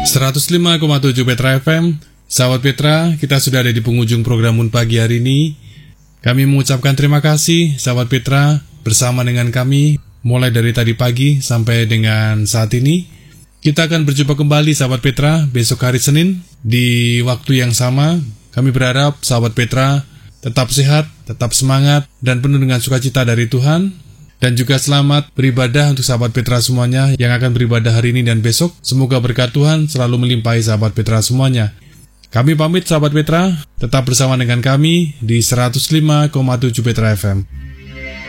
105,7 Petra FM. Sahabat Petra, kita sudah ada di penghujung program Moon pagi hari ini. Kami mengucapkan terima kasih sahabat Petra bersama dengan kami mulai dari tadi pagi sampai dengan saat ini. Kita akan berjumpa kembali sahabat Petra besok hari Senin di waktu yang sama. Kami berharap sahabat Petra tetap sehat, tetap semangat, dan penuh dengan sukacita dari Tuhan. Dan juga selamat beribadah untuk sahabat Petra semuanya yang akan beribadah hari ini dan besok. Semoga berkat Tuhan selalu melimpahi sahabat Petra semuanya. Kami pamit sahabat Petra, tetap bersama dengan kami di 105,7 Petra FM.